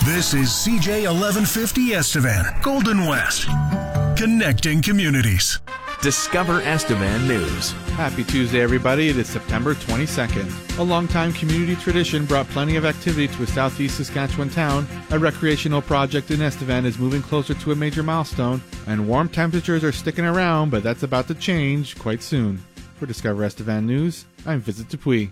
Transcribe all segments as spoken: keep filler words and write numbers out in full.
This is C J eleven fifty Estevan, Golden West, connecting communities. Discover Estevan News. Happy Tuesday, everybody. It is September twenty-second. A longtime community tradition brought plenty of activity to a southeast Saskatchewan town. A recreational project in Estevan is moving closer to a major milestone, and warm temperatures are sticking around, but that's about to change quite soon. For Discover Estevan News, I'm Visit Dupuis.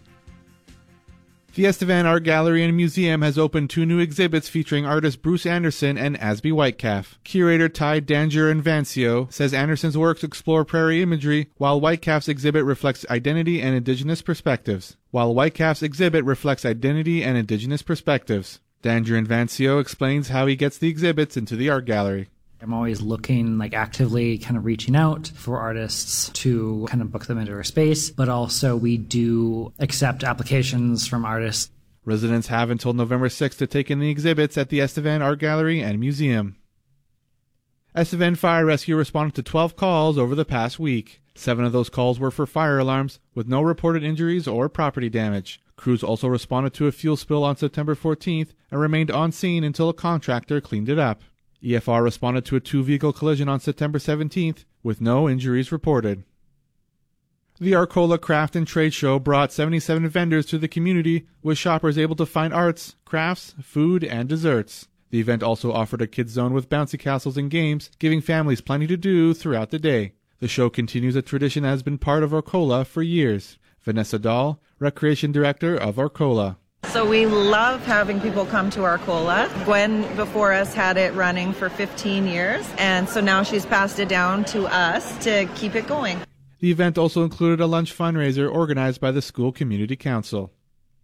The Estevan Art Gallery and Museum has opened two new exhibits featuring artists Bruce Anderson and Asby Whitecalf. Curator Ty Danger-Invancio says Anderson's works explore prairie imagery, while Whitecalf's exhibit reflects identity and Indigenous perspectives. While Whitecalf's exhibit reflects identity and Indigenous perspectives. Danger-Invancio explains how he gets the exhibits into the art gallery. I'm always looking, like actively kind of reaching out for artists to kind of book them into our space, but also we do accept applications from artists. Residents have until November sixth to take in the exhibits at the Estevan Art Gallery and Museum. Estevan Fire Rescue responded to twelve calls over the past week. Seven of those calls were for fire alarms, with no reported injuries or property damage. Crews also responded to a fuel spill on September fourteenth and remained on scene until a contractor cleaned it up. E F R responded to a two-vehicle collision on September seventeenth, with no injuries reported. The Arcola Craft and Trade Show brought seventy-seven vendors to the community, with shoppers able to find arts, crafts, food, and desserts. The event also offered a kids zone with bouncy castles and games, giving families plenty to do throughout the day. The show continues a tradition that has been part of Arcola for years. Vanessa Dahl, Recreation Director of Arcola. So we love having people come to Arcola. Gwen before us had it running for fifteen years, and so now she's passed it down to us to keep it going. The event also included a lunch fundraiser organized by the school community council.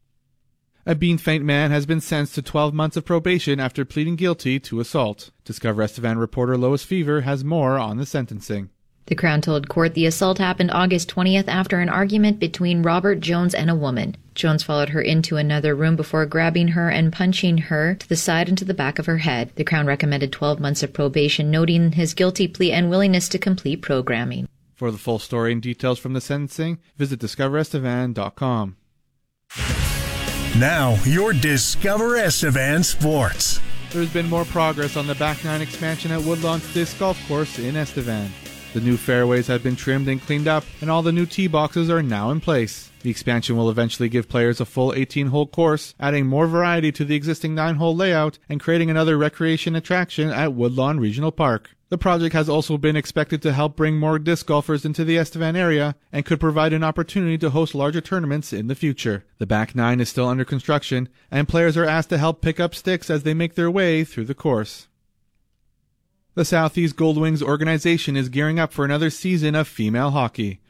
A Bean Feint man has been sentenced to twelve months of probation after pleading guilty to assault. Discover Estevan reporter Lois Fever has more on the sentencing. The Crown told court the assault happened August twentieth after an argument between Robert Jones and a woman. Jones followed her into another room before grabbing her and punching her to the side and to the back of her head. The Crown recommended twelve months of probation, noting his guilty plea and willingness to complete programming. For the full story and details from the sentencing, visit discover estevan dot com. Now, your Discover Estevan Sports. There's been more progress on the Back Nine expansion at Woodlawn's Disc Golf Course in Estevan. The new fairways have been trimmed and cleaned up, and all the new tee boxes are now in place. The expansion will eventually give players a full eighteen-hole course, adding more variety to the existing nine-hole layout and creating another recreation attraction at Woodlawn Regional Park. The project has also been expected to help bring more disc golfers into the Estevan area and could provide an opportunity to host larger tournaments in the future. The Back Nine is still under construction, and players are asked to help pick up sticks as they make their way through the course. The Southeast Goldwings organization is gearing up for another season of female hockey.